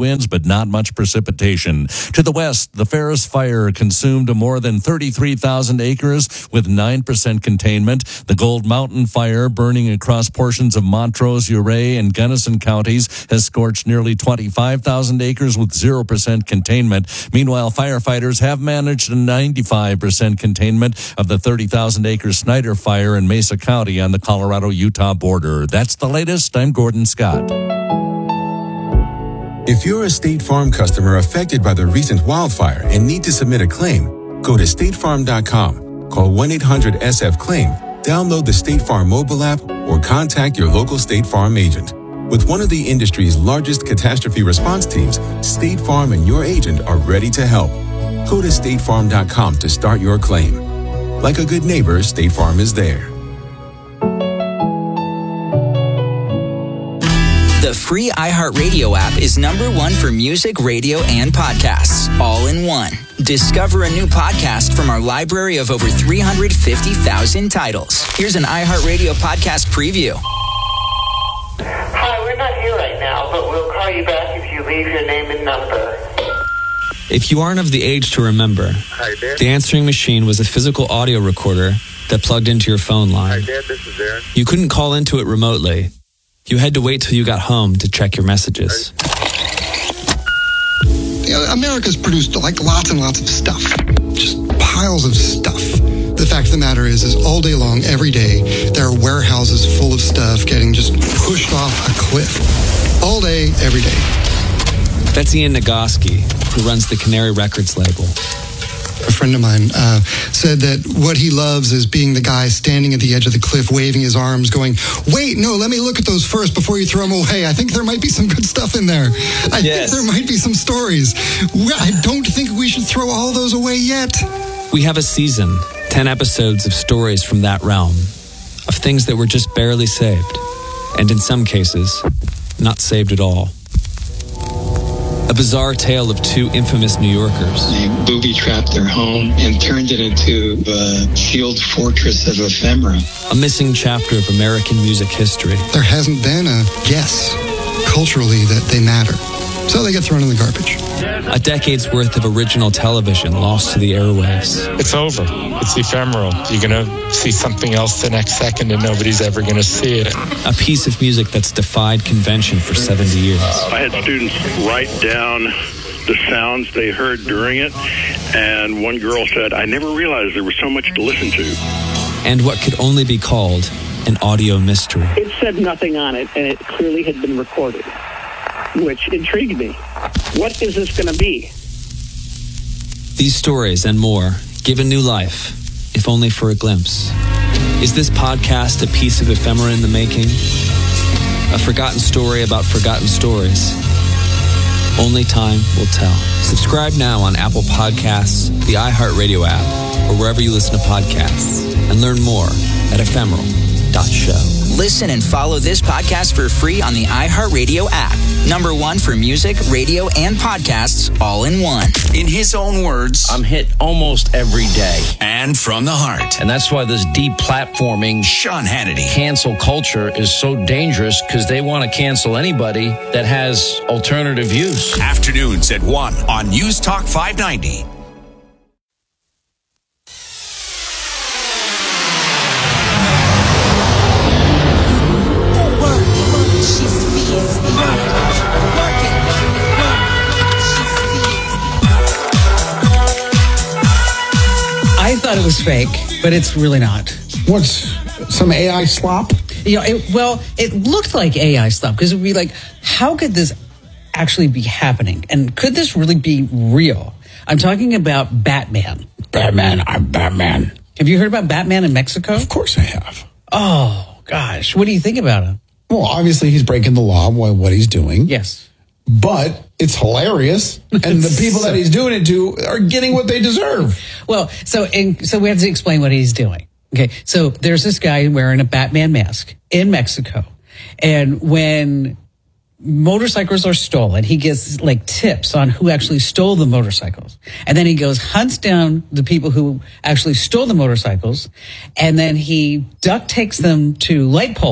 winds, but not much precipitation. To the west, the Ferris Fire consumed more than 33,000 acres with 9% containment. The Gold Mountain Fire, burning across portions of Montrose, Ouray, and Gunnison counties, has scorched nearly 25,000 acres with 0% containment. Meanwhile, firefighters have managed a 95% containment of the 30,000-acre Snyder Fire in Mesa County on the Colorado-Utah border. That's the latest. I'm Gordon Scott. If you're a State Farm customer affected by the recent wildfire and need to submit a claim, go to statefarm.com, call 1-800-SF-CLAIM, download the State Farm mobile app, or contact your local State Farm agent. With one of the industry's largest catastrophe response teams, State Farm and your agent are ready to help. Go to statefarm.com to start your claim. Like a good neighbor, State Farm is there. The free iHeartRadio app is #1 for music, radio, and podcasts, all in one. Discover a new podcast from our library of over 350,000 titles. Here's an iHeartRadio podcast preview. Hi, we're not here right now, but we'll call you back if you leave your name and number. If you aren't of the age to remember, Hi, Dad. the answering machine was a physical audio recorder that plugged into your phone line. Hi, Dad, this is Aaron. You couldn't call into it remotely. You had to wait till you got home to check your messages. America's produced lots and lots of stuff. Just piles of stuff. The fact of the matter is all day long, every day, there are warehouses full of stuff getting just pushed off a cliff. All day, every day. That's Ian Nagoski, who runs the Canary Records label. A friend of mine said that what he loves is being the guy standing at the edge of the cliff, waving his arms, going, wait, no, let me look at those first before you throw them away. I think there might be some good stuff in there. I think there might be some stories. I don't think we should throw all those away yet. We have a season, 10 episodes of stories from that realm, of things that were just barely saved, and in some cases, not saved at all. A bizarre tale of two infamous New Yorkers. They booby-trapped their home and turned it into a shield fortress of ephemera. A missing chapter of American music history. There hasn't been a guess culturally that they matter. So they get thrown in the garbage. A decade's worth of original television lost to the airwaves. It's over. It's ephemeral. You're going to see something else the next second and nobody's ever going to see it. A piece of music that's defied convention for 70 years. I had students write down the sounds they heard during it, and one girl said, I never realized there was so much to listen to. And what could only be called an audio mystery. It said nothing on it, and it clearly had been recorded, which intrigued me. What is this going to be? These stories and more given new life, if only for a glimpse. Is this podcast a piece of ephemera in the making? A forgotten story about forgotten stories? Only time will tell. Subscribe now on Apple Podcasts, the iHeartRadio app, or wherever you listen to podcasts, and learn more at ephemeral.show. Listen and follow this podcast for free on the iHeartRadio app. #1 for music, radio, and podcasts, all in one. In his own words, I'm hit almost every day. And from the heart. And that's why this deplatforming Sean Hannity cancel culture is so dangerous, because they want to cancel anybody that has alternative views. Afternoons at 1 on News Talk 590. I thought it was fake, but it's really not. What's some AI slop? You know, it looked like AI slop, because it would be like, how could this actually be happening? And could this really be real? I'm talking about Batman. I'm Batman. Have you heard about Batman in Mexico? Of course I have. Oh, gosh. What do you think about him? Well, obviously he's breaking the law by what he's doing. Yes. But it's hilarious, and the people that he's doing it to are getting what they deserve. Well, so we have to explain what he's doing. Okay, so there's this guy wearing a Batman mask in Mexico, and when motorcycles are stolen, he gets like tips on who actually stole the motorcycles, and then he hunts down the people who actually stole the motorcycles, and then he duct tapes them to light poles.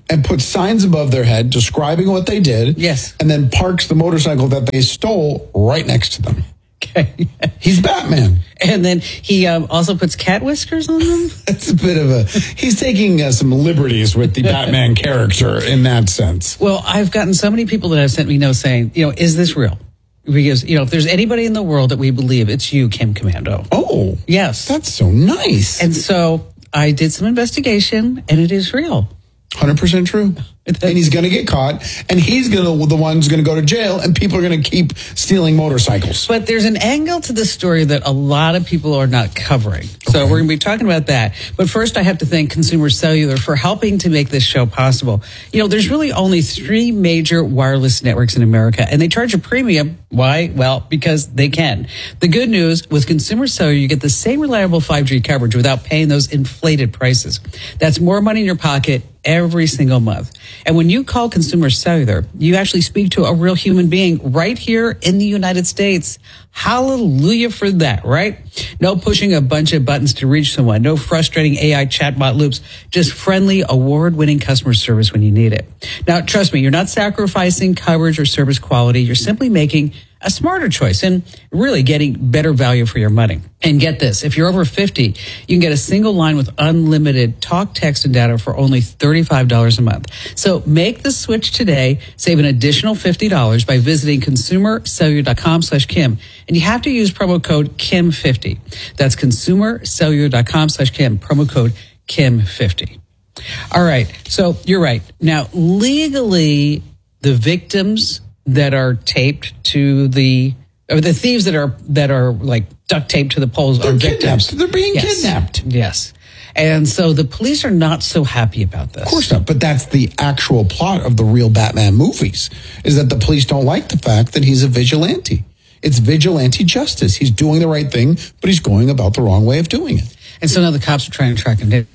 and puts signs above their head describing what they did. Yes. And then parks the motorcycle that they stole right next to them. Okay. He's Batman. And then he also puts cat whiskers on them. That's a bit of he's taking some liberties with the Batman character in that sense. Well, I've gotten so many people that have sent me notes saying, is this real? Because, if there's anybody in the world that we believe, it's you, Kim Komando. Oh. Yes. That's so nice. And so I did some investigation, and it is real. 100% true. And he's going to get caught, and he's the one who's going to go to jail, and people are going to keep stealing motorcycles. But there's an angle to the story that a lot of people are not covering. So we're going to be talking about that. But first, I have to thank Consumer Cellular for helping to make this show possible. There's really only 3 major wireless networks in America, and they charge a premium. Why? Well, because they can. The good news, with Consumer Cellular, you get the same reliable 5G coverage without paying those inflated prices. That's more money in your pocket every single month. And when you call Consumer Cellular, you actually speak to a real human being right here in the United States. Hallelujah for that, right? No pushing a bunch of buttons to reach someone. No frustrating AI chatbot loops. Just friendly, award-winning customer service when you need it. Now, trust me, you're not sacrificing coverage or service quality. You're simply making a smarter choice and really getting better value for your money. And get this, if you're over 50, you can get a single line with unlimited talk, text, and data for only $35 a month. So make the switch today. Save an additional $50 by visiting consumercellular.com/Kim. And you have to use promo code KIM50. That's consumercellular.com/Kim, promo code KIM50. All right. So you're right. Now, legally, the victims that are taped to the thieves that are like duct taped to the poles are victims. They're being kidnapped. Yes. And so the police are not so happy about this. Of course not. But that's the actual plot of the real Batman movies, is that the police don't like the fact that he's a vigilante. It's vigilante justice. He's doing the right thing, but he's going about the wrong way of doing it. And so now the cops are trying to track him down.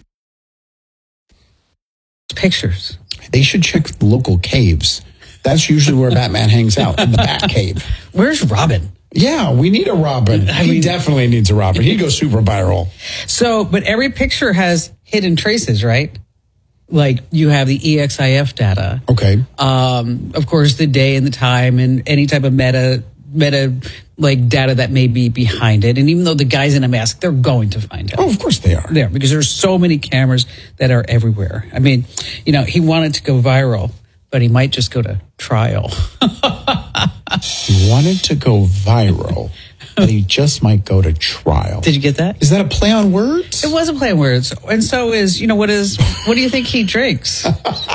Pictures. They should check the local caves. That's usually where Batman hangs out, in the Bat Cave. Where's Robin? Yeah, we need a Robin. He definitely needs a Robin. He'd go super viral. So, but every picture has hidden traces, right? Like you have the EXIF data. Okay. Of course, the day and the time and any type of meta like data that may be behind it. And even though the guy's in a mask, they're going to find it. Oh, of course they are. There, because there's so many cameras that are everywhere. I mean, he wanted to go viral, but he might just go to trial. He wanted to go viral, but he just might go to trial. Did you get that? Is that a play on words? It was a play on words. And so is, what do you think he drinks?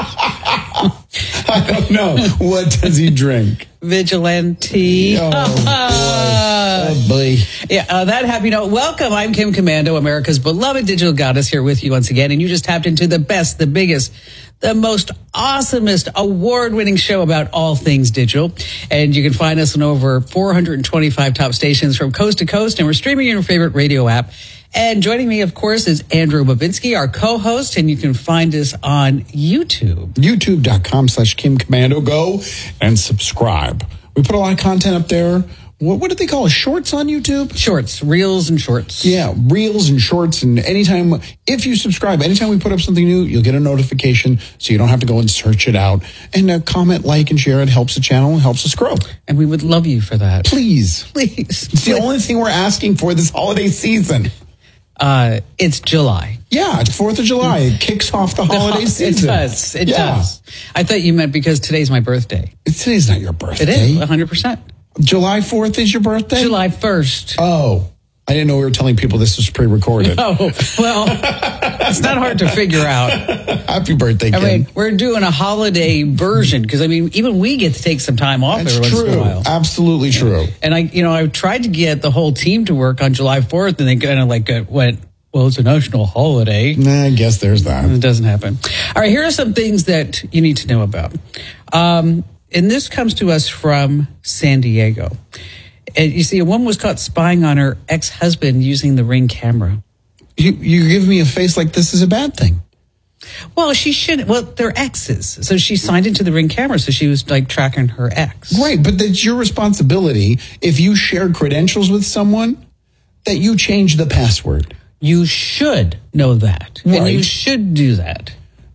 I don't know. What does he drink? Vigilante. Oh, boy. Yeah, that happy note. Welcome. I'm Kim Komando, America's beloved digital goddess, here with you once again. And you just tapped into the best, the biggest, the most awesomest, award-winning show about all things digital. And you can find us on over 425 top stations from coast to coast. And we're streaming in your favorite radio app. And joining me, of course, is Andrew Babinski, our co-host. And you can find us on YouTube. YouTube.com/Kim Komando. Go and subscribe. We put a lot of content up there. What do they call it? Shorts on YouTube? Shorts, reels and shorts. Yeah, reels and shorts. And anytime, if you subscribe, anytime we put up something new, you'll get a notification so you don't have to go and search it out. And comment, like, and share. It helps the channel and helps us grow. And we would love you for that. Please. Please. It's the only thing we're asking for this holiday season. It's July. Yeah, it's 4th of July. It kicks off the holiday season. It does. It does. I thought you meant because today's my birthday. Today's not your birthday. It is, 100%. July 4th is your birthday? July 1st. Oh, I didn't know we were telling people this was pre-recorded. Oh, well, it's not hard to figure out. Happy birthday, Kim. I mean, we're doing a holiday version because, even we get to take some time off every once in a while. Absolutely true. And I tried to get the whole team to work on July 4th, and they kind of went, well, it's a national holiday. Nah, I guess there's that. It doesn't happen. All right, here are some things that you need to know about. And this comes to us from San Diego. And you see, a woman was caught spying on her ex-husband using the Ring camera. You give me a face like this is a bad thing. Well, she shouldn't. Well, they're exes. So she signed into the Ring camera, so she was tracking her ex. Right, but that's your responsibility if you share credentials with someone that you change the password. You should know that. Right. And you should do that.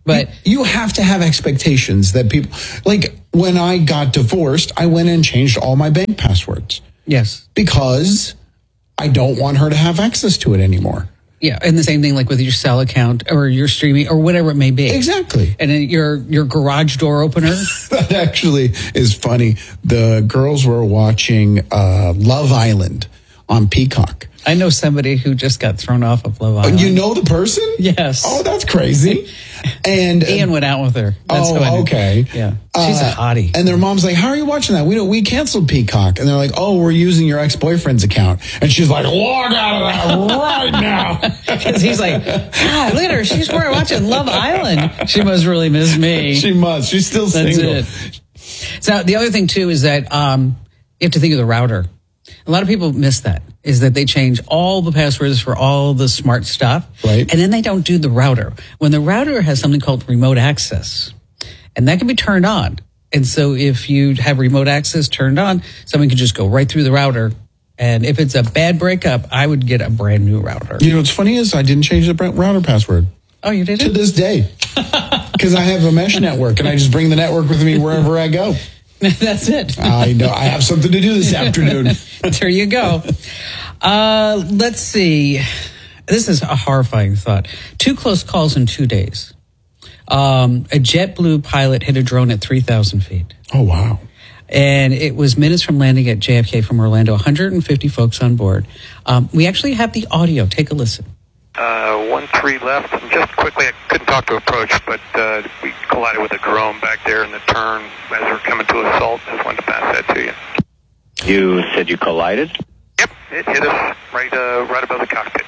But you have to have expectations that people, like when I got divorced, I went and changed all my bank passwords. Yes. Because I don't want her to have access to it anymore. Yeah, and the same thing like with your cell account or your streaming or whatever it may be. Exactly. And then your garage door opener. That actually is funny. The girls were watching Love Island on Peacock. I know somebody who just got thrown off of Love Island. You know the person? Yes. Oh, that's crazy. And Ian went out with her. That's how I knew. Okay. Yeah. She's a hottie. And their mom's like, how are you watching that? We canceled Peacock. And they're like, oh, we're using your ex-boyfriend's account. And she's like, log out of that right now. Because he's like, God, look at her. She's watching Love Island. She must really miss me. She must. She's still single. That's it. So the other thing, too, is that you have to think of the router. A lot of people miss that, is that they change all the passwords for all the smart stuff. Right. And then they don't do the router. When the router has something called remote access, and that can be turned on. And so if you have remote access turned on, someone can just go right through the router. And if it's a bad breakup, I would get a brand new router. You know what's funny is I didn't change the router password. Oh, you didn't? To this day. Because I have a mesh network, and I just bring the network with me wherever I go. That's it. I know. I have something to do this afternoon. There you go. Let's see. This is a horrifying thought. 2 close calls in 2 days. A JetBlue pilot hit a drone at 3,000 feet. Oh, wow. And it was minutes from landing at JFK from Orlando, 150 folks on board. We actually have the audio. Take a listen. 1-3 left. And just quickly, I couldn't talk to approach, but we collided with a drone back there in the turn as we're coming to assault. Just wanted to pass that to you. You said you collided? Yep, it hit us right above the cockpit.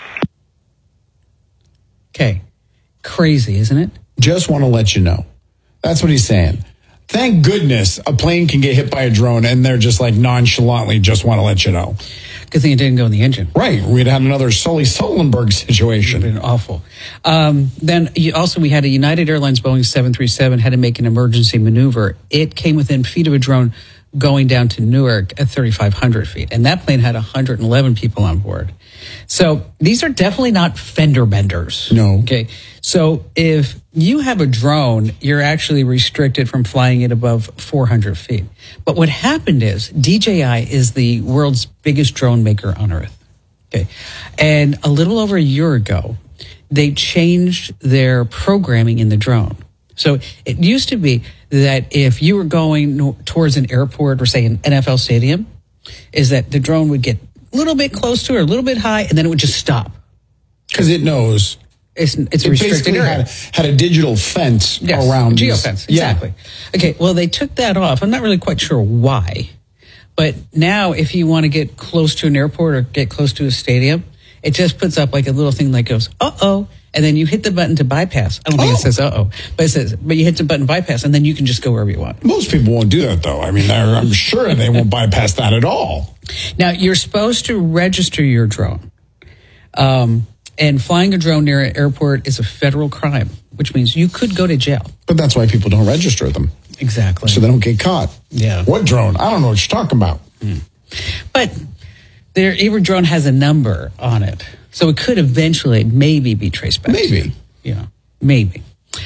Okay. Crazy, isn't it? Just want to let you know. That's what he's saying. Thank goodness a plane can get hit by a drone, and they're just like nonchalantly just want to let you know. Good thing it didn't go in the engine. Right. We'd had another Sully Sullenberg situation. It would have been awful. Then we had a United Airlines Boeing 737 had to make an emergency maneuver. It came within feet of a drone going down to Newark at 3,500 feet. And that plane had 111 people on board. So these are definitely not fender benders. No. Okay. So if you have a drone, you're actually restricted from flying it above 400 feet. But what happened is DJI is the world's biggest drone maker on Earth. Okay. And a little over a year ago, they changed their programming in the drone. So it used to be that if you were going towards an airport or say an NFL stadium, is that the drone would get a little bit close to it, or a little bit high, and then it would just stop. Because it knows. It's a restricted area. Had a digital fence around. Geofence, exactly. Yeah. Okay, well, they took that off. I'm not really quite sure why. But now if you want to get close to an airport or get close to a stadium, it just puts up like a little thing that goes, uh-oh. And then you hit the button to bypass. I don't think it says uh-oh. But you hit the button bypass, and then you can just go wherever you want. Most people won't do that, though. I mean, I'm sure they won't bypass that at all. Now, you're supposed to register your drone. And flying a drone near an airport is a federal crime, which means you could go to jail. But that's why people don't register them. Exactly. So they don't get caught. Yeah. What drone? I don't know what you're talking about. But every drone has a number on it. So it could eventually maybe be traced back. Maybe. Maybe.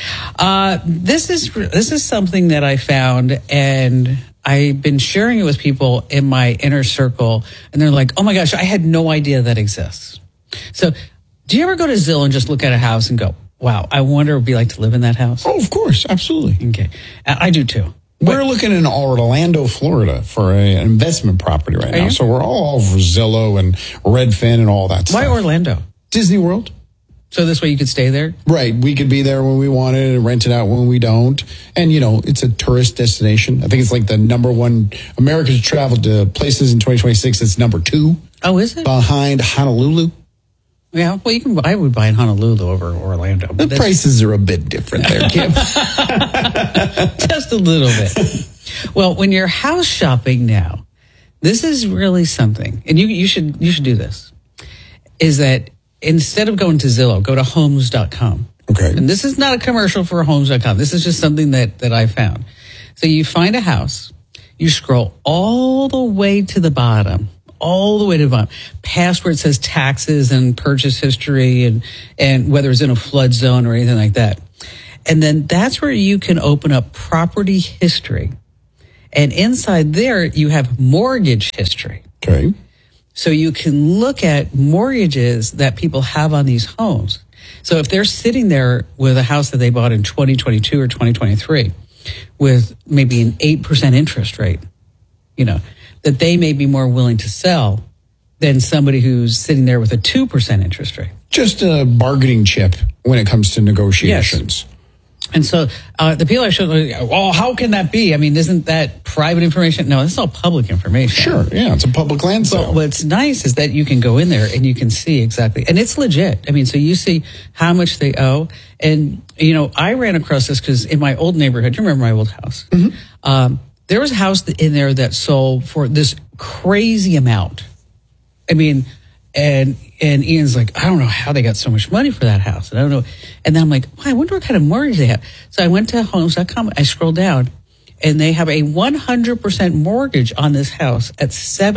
This is something that I found, and I've been sharing it with people in my inner circle, and they're like, oh my gosh, I had no idea that exists. So do you ever go to Zillow and just look at a house and go, wow, I wonder what it would be like to live in that house? Oh, of course. Absolutely. Okay. I do too. We're looking in Orlando, Florida for an investment property right now. So we're all over Zillow and Redfin and all that stuff. Why Orlando? Disney World. So this way you could stay there? Right. We could be there when we wanted and rent it out when we don't. And, it's a tourist destination. I think it's like the number one. Americans travel to places in 2026. It's number 2. Oh, is it? Behind Honolulu. Yeah, well, I would buy in Honolulu over Orlando. The prices are a bit different there, Kim. Just a little bit. Well, when you're house shopping now, this is really something, and you should do this, is that instead of going to Zillow, go to homes.com. Okay. And this is not a commercial for homes.com. This is just something that I found. So you find a house, you scroll all the way to the bottom, past where it says taxes and purchase history and whether it's in a flood zone or anything like that. And then that's where you can open up property history. And inside there, you have mortgage history. Okay. So you can look at mortgages that people have on these homes. So if they're sitting there with a house that they bought in 2022 or 2023 with maybe an 8% interest rate, that they may be more willing to sell than somebody who's sitting there with a 2% interest rate. Just a bargaining chip when it comes to negotiations. Yes. And so the people I showed, well, how can that be? I mean, isn't that private information? No, this is all public information. Sure, yeah, it's a public land sale. But what's nice is that you can go in there and you can see exactly, and it's legit. I mean, so you see how much they owe. And, I ran across this because in my old neighborhood, you remember my old house? Mm-hmm. There was a house in there that sold for this crazy amount. I mean, and Ian's like, I don't know how they got so much money for that house. And I don't know. And then I'm like, I wonder what kind of mortgage they have. So I went to homes.com. I scrolled down and they have a 100% mortgage on this house at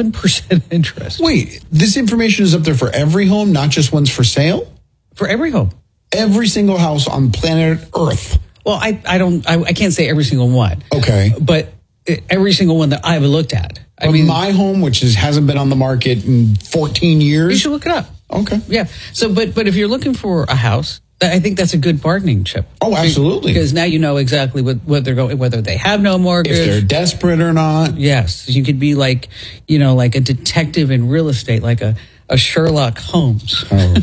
7% interest. Wait, this information is up there for every home, not just ones for sale? For every home. Every single house on planet Earth. Well, I can't say every single one. Okay. But every single one that I've looked at. I mean, my home, which hasn't been on the market in 14 years. You should look it up. Okay. Yeah. So, but if you're looking for a house, I think that's a good bargaining chip. Oh, absolutely. Because now you know exactly what they're going, whether they have no mortgage. If they're desperate or not. Yes. You could be like, like a detective in real estate, like a Sherlock Holmes. Oh,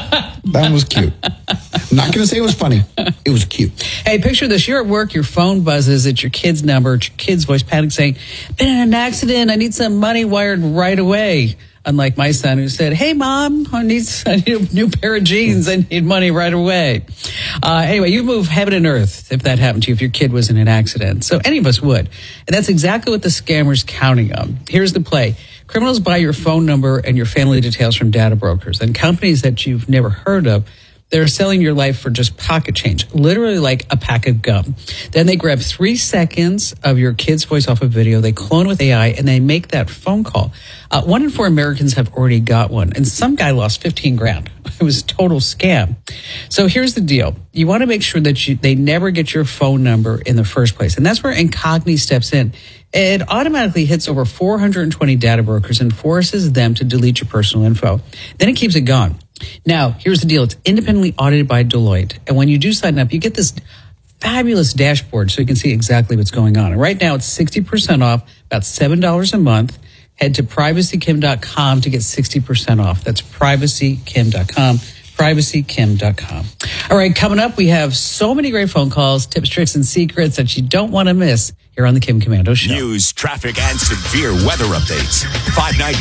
that was cute. I'm not going to say it was funny. It was cute. Hey, picture this. You're at work, your phone buzzes, it's your kid's number, it's your kid's voice panic saying, been in an accident, I need some money wired right away. Unlike my son who said, hey, Mom, I need a new pair of jeans. I need money right away. Anyway, you move heaven and earth if that happened to you, if your kid was in an accident. So any of us would. And that's exactly what the scammer's counting on. Here's the play. Criminals buy your phone number and your family details from data brokers and companies that you've never heard of. They're selling your life for just pocket change, literally like a pack of gum. Then they grab 3 seconds of your kid's voice off a video, they clone with AI, and they make that phone call. 1 in 4 Americans have already got one, and some guy lost $15,000. It was a total scam. So here's the deal. You want to make sure that they never get your phone number in the first place, and that's where Incogni steps in. It automatically hits over 420 data brokers and forces them to delete your personal info. Then it keeps it gone. Now, here's the deal. It's independently audited by Deloitte. And when you do sign up, you get this fabulous dashboard so you can see exactly what's going on. And right now, it's 60% off, about $7 a month. Head to privacykim.com to get 60% off. That's privacykim.com. privacykim.com. All right, coming up, we have so many great phone calls, tips, tricks, and secrets that you don't want to miss here on the Kim Komando Show. News, traffic, and severe weather updates. 590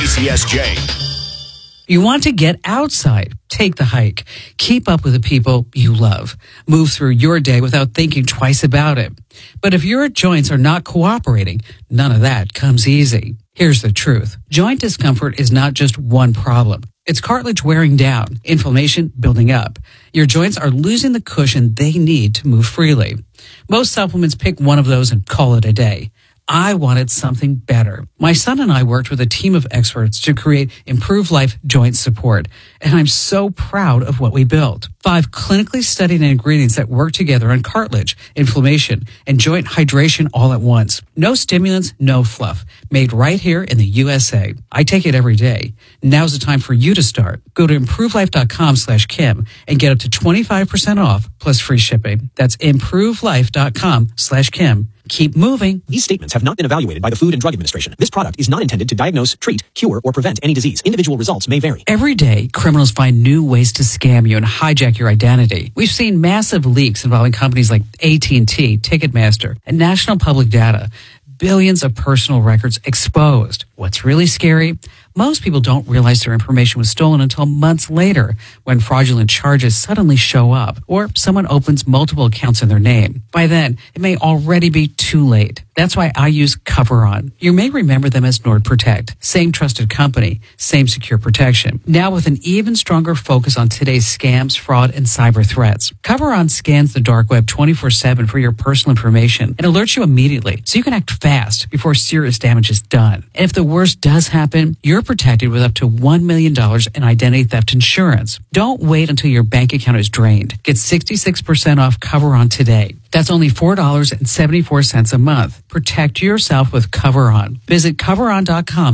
KCSJ. You want to get outside, take the hike, keep up with the people you love, move through your day without thinking twice about it. But if your joints are not cooperating, none of that comes easy. Here's the truth. Joint discomfort is not just one problem. It's cartilage wearing down, inflammation building up. Your joints are losing the cushion they need to move freely. Most supplements pick one of those and call it a day. I wanted something better. My son and I worked with a team of experts to create Improve Life Joint Support, and I'm so proud of what we built. 5 clinically studied ingredients that work together on cartilage, inflammation, and joint hydration all at once. No stimulants, no fluff. Made right here in the USA. I take it every day. Now's the time for you to start. Go to improvelife.com/Kim and get up to 25% off plus free shipping. That's improvelife.com/Kim. Keep moving. These statements have not been evaluated by the Food and Drug Administration. This product is not intended to diagnose, treat, cure, or prevent any disease. Individual results may vary. Every day, criminals find new ways to scam you and hijack your identity. We've seen massive leaks involving companies like AT&T, Ticketmaster, and National Public Data. Billions of personal records exposed. What's really scary? Most people don't realize their information was stolen until months later when fraudulent charges suddenly show up or someone opens multiple accounts in their name. By then, it may already be too late. That's why I use CoverOn. You may remember them as NordProtect. Same trusted company, same secure protection. Now with an even stronger focus on today's scams, fraud, and cyber threats. CoverOn scans the dark web 24/7 for your personal information and alerts you immediately so you can act fast before serious damage is done. And if the worst does happen, your protected with up to $1 million in identity theft insurance. Don't wait until your bank account is drained. Get 66% off Coveron today. That's only $4.74 a month. Protect yourself with Coveron. Visit Coveron.com